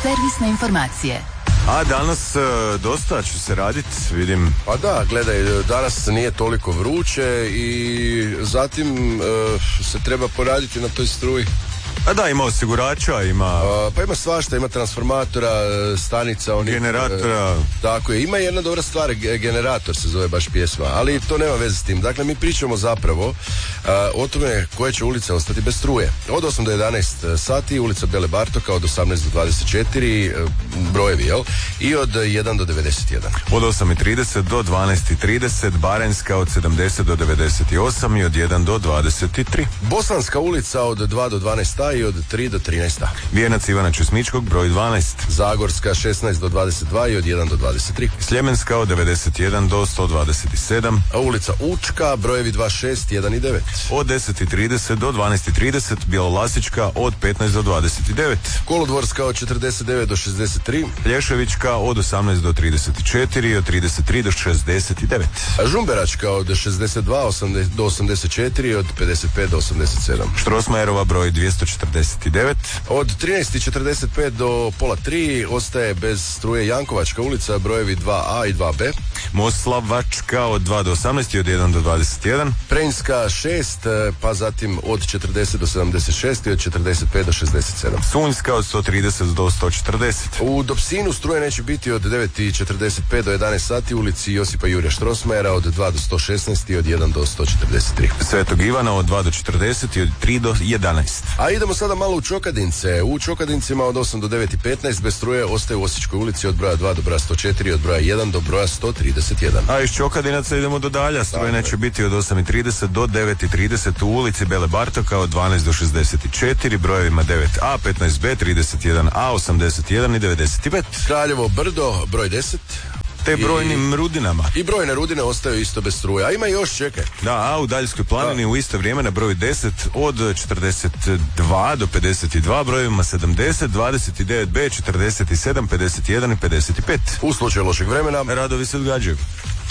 Servisne informacije. A danas dosta će se raditi, vidim. Pa da, gledaj, danas nije toliko vruće i zatim se treba poraditi na toj struji. A da, ima osigurača, ima... Pa ima svašta, ima transformatora, stanica, generatora. Tako je, ima jedna dobra stvar, generator se zove baš pjesma, ali to nema veze s tim. Dakle, mi pričamo zapravo o tome koje će ulice ostati bez struje. Od 8 do 11 sati ulica Bele Bartoka, od 18 do 24 brojevi, jel? I od 1 do 91. Od 8.30 do 12.30, Baranjska od 70 do 98 i od 1 do 23. Bosanska ulica od 2 do 12 i od 3 do 13. Vijenac Ivana Česmičkog, broj 12. Zagorska 16 do 22 i od 1 do 23. Sljemenska od 91 do 127. A ulica Učka, brojevi 26, 1 i 9. Od 10.30 do 12.30, Bjelolasička od 15 do 29. Kolodvorska od 49 do 63. Lješevićka od 18 do 34 i od 33 do 69. A Žumberačka od 62 do 84 i od 55 do 87. Štrosmajerova broj 249. Od 13.45 do pola 3 ostaje bez struje Jankovačka ulica, brojevi 2A i 2B. Moslavačka od 2 do 18 i od 1 do 21. Preinjska 6, pa zatim od 40 do 76 i od 45 do 67. Sunjska od 130 do 140. U Dopsinu struje neće biti od 9.45 do 11 sati, ulici Josipa Jurja Štrosmajera od 2 do 116 i od 1 do 143. Svetog Ivana od 2 do 40 i od 3 do 11. A idemo sada malo u Čokadince. U Čokadincima od 8 do 9.15 bez struje ostaje u Osječkoj ulici od broja 2 do broja 104 i od broja 1 do broja 131. A iz Čokadinaca idemo do dalja. Struje neće biti od 8.30 do 9.30 u ulici Bele Bartoka od 12 do 64, brojevima 9A, 15B, 31A, 81 i 95. Kraljevo Brdo, broj 10. Te brojnim rudinama. I brojne rudine ostaju isto bez struje. A ima još, čekaj. Da, a u Daljskoj planini u isto vrijeme na broju 10 od 42 do 52, brojevima 70, 29B, 47, 51 i 55. U slučaju lošeg vremena radovi se odgađaju.